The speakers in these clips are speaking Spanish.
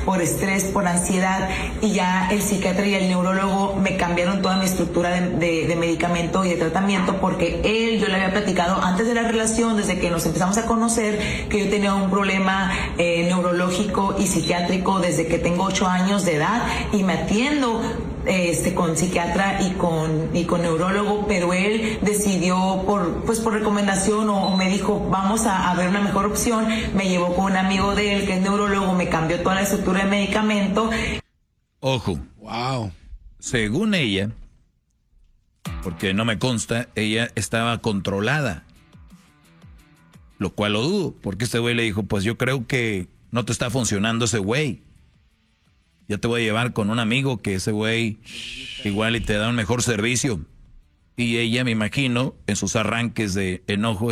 por estrés, por ansiedad, y ya el psiquiatra y el neurólogo me cambiaron toda mi estructura de medicamento y de tratamiento, porque yo le había platicado antes de la relación, desde que nos empezamos a conocer, que yo tenía un problema neurológico y psiquiátrico desde que tengo 8 años de edad, y me atiendo con psiquiatra y con neurólogo, pero él decidió por recomendación o me dijo vamos a ver una mejor opción, me llevó con un amigo de él que es neurólogo, me cambió toda la estructura de medicamento. Ojo, wow. Según ella, porque no me consta, ella estaba controlada, lo cual lo dudo, porque este güey le dijo, pues yo creo que no te está funcionando ese güey. Ya te voy a llevar con un amigo que ese güey igual y te da un mejor servicio. Y ella, me imagino, en sus arranques de enojo,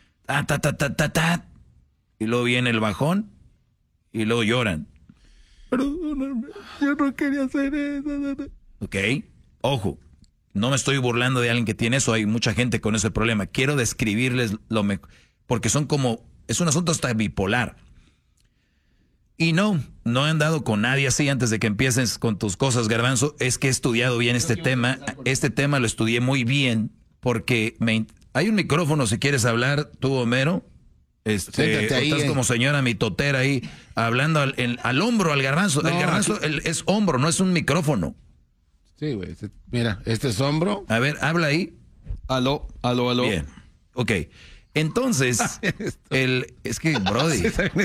y luego viene el bajón y luego lloran. Perdóname, yo no quería hacer eso. Ok, ojo, no me estoy burlando de alguien que tiene eso, hay mucha gente con ese problema. Quiero describirles porque son como, es un asunto hasta bipolar. Y no he andado con nadie así antes de que empieces con tus cosas, Garbanzo. Es que he estudiado bien este tema. Este tema lo estudié muy bien porque hay un micrófono si quieres hablar, tú, Homero. Siéntate ahí, estás como señora mitotera ahí, hablando al hombro, al Garbanzo. No, el Garbanzo es hombro, no es un micrófono. Sí, güey. Mira, este es hombro. A ver, habla ahí. Aló. Bien, ok. Entonces, es que, Brody...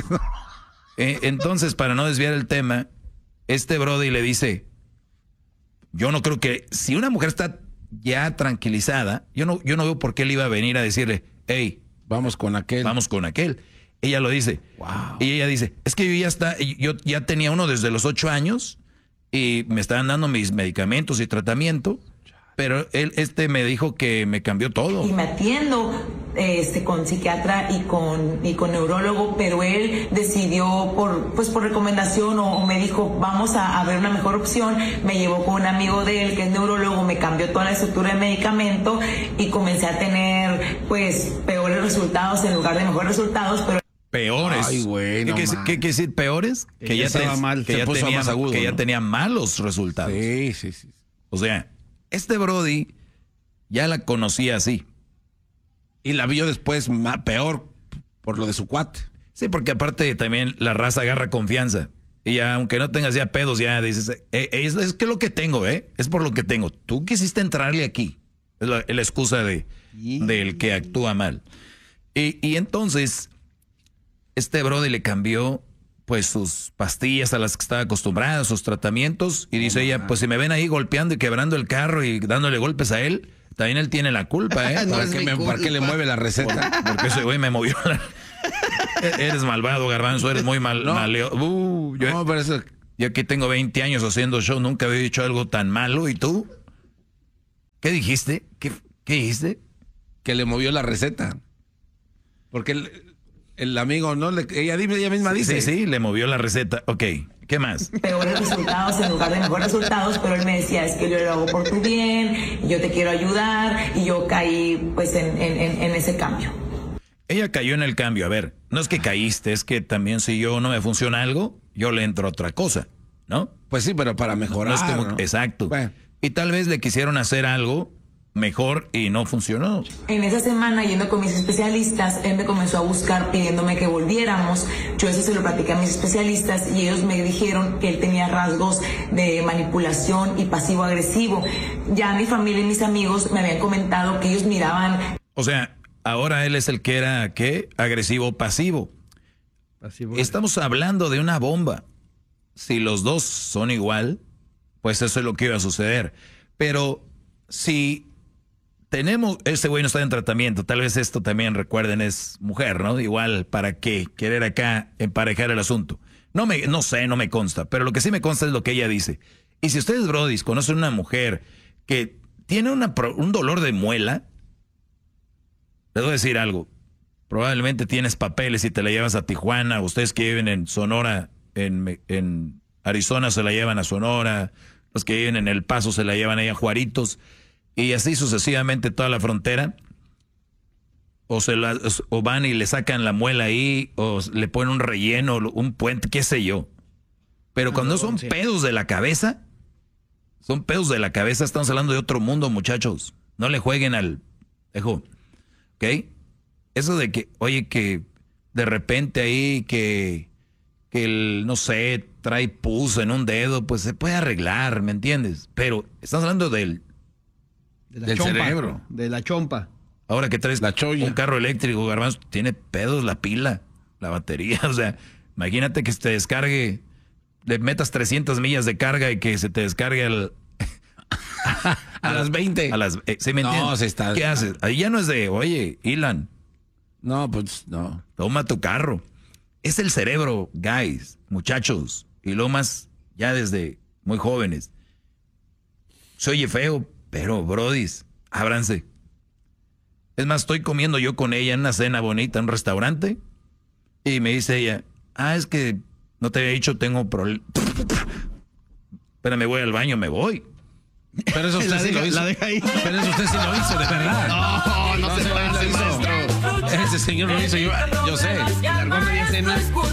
entonces, para no desviar el tema, este Brody le dice, yo no creo que, si una mujer está ya tranquilizada, yo no veo por qué él iba a venir a decirle, hey, vamos con aquel. Ella lo dice. Wow. Y ella dice, es que yo ya tenía uno desde los 8 años y me estaban dando mis medicamentos y tratamiento, pero él me dijo que me cambió todo. Y me atiendo con psiquiatra y con neurólogo, pero él decidió por recomendación o me dijo vamos a ver una mejor opción, me llevó con un amigo de él que es neurólogo, me cambió toda la estructura de medicamento y comencé a tener pues peores resultados en lugar de mejores resultados, pero peores. Ay, güey, ¿Qué quiere decir peores? Que ya estaba mal, que ya tenía malos resultados. Sí. O sea, este Brody ya la conocía así. Y la vio después peor por lo de su cuate. Sí, porque aparte también la raza agarra confianza. Y ya, aunque no tengas ya pedos, ya dices, es que lo que tengo, es por lo que tengo. Tú quisiste entrarle aquí. Es la excusa del que actúa mal. Y entonces, este Brody le cambió pues sus pastillas a las que estaba acostumbrada, sus tratamientos, y dice ella, pues si me ven ahí golpeando y quebrando el carro y dándole golpes a él, también él tiene la culpa, No, ¿Para qué le mueve la receta? Porque ese güey me movió Eres malvado, Garbanzo, eres muy maleo. Pero eso... Yo aquí tengo 20 años haciendo show, nunca había dicho algo tan malo, ¿y tú? ¿Qué dijiste? ¿Qué dijiste? Que le movió la receta. Porque el amigo, ¿no? Ella misma dice. Sí, le movió la receta. Ok, ¿qué más? Peores resultados en lugar de mejores resultados, pero él me decía, es que yo lo hago por tu bien, yo te quiero ayudar, y yo caí pues en ese cambio. Ella cayó en el cambio. A ver, no es que caíste, es que también si yo no me funciona algo, yo le entro a otra cosa, ¿no? Pues sí, pero para mejorar. No es como, ¿no? Exacto. Bueno. Y tal vez le quisieron hacer algo mejor y no funcionó. En esa semana, yendo con mis especialistas, él me comenzó a buscar pidiéndome que volviéramos. Yo eso se lo platiqué a mis especialistas y ellos me dijeron que él tenía rasgos de manipulación y pasivo-agresivo. Ya mi familia y mis amigos me habían comentado que ellos miraban... O sea, ahora él es el que era, ¿qué? Agresivo-pasivo. Estamos hablando de una bomba. Si los dos son igual, pues eso es lo que iba a suceder. Pero si... ese güey no está en tratamiento, tal vez esto también recuerden es mujer, ¿no? Igual, ¿para qué querer acá emparejar el asunto? No sé, no me consta, pero lo que sí me consta es lo que ella dice. Y si ustedes, brodis, conocen una mujer que tiene un dolor de muela, les voy a decir algo, probablemente tienes papeles y te la llevas a Tijuana, ustedes que viven en Sonora, en Arizona se la llevan a Sonora, los que viven en El Paso se la llevan ahí a Juaritos, y así sucesivamente toda la frontera, o van y le sacan la muela ahí, o le ponen un relleno, un puente, qué sé yo. Pero cuando son pedos de la cabeza, estamos hablando de otro mundo, muchachos. No le jueguen al... ¿ok? Eso de que, oye, que de repente ahí que el, no sé, trae pus en un dedo, pues se puede arreglar, ¿me entiendes? Pero estamos hablando del cerebro. De la chompa. Ahora que traes un carro eléctrico, Garbanzo, tiene pedos la pila, la batería, o sea, imagínate que se te descargue, le metas 300 millas de carga y que se te descargue a las 20. ¿Sí me entiendes? ¿Qué haces? Ahí ya no es de, oye, Ilan. No, pues no. Toma tu carro. Es el cerebro, guys, muchachos, y lo más ya desde muy jóvenes. Se oye feo, pero brodis, ábranse. Es más, estoy comiendo yo con ella en una cena bonita en un restaurante y me dice ella, es que no te había dicho, tengo problemas. Espérame, voy al baño, me voy. Pero eso usted sí lo hizo. Pero eso usted sí lo hizo, de verdad. No se pase, maestro. Ese señor lo hizo, yo sé. Largó media cena.